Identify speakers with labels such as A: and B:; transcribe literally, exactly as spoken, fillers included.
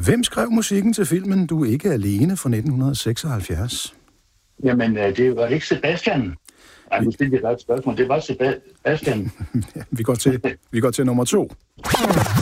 A: Hvem skrev musikken til filmen Du er ikke alene fra nitten seksoghalvfjerds?
B: Jamen, det var ikke Sebastian. Ej, nu stillede jeg et spørgsmål. Det var Sebastian.
A: Ja, vi går til, vi går til nummer to.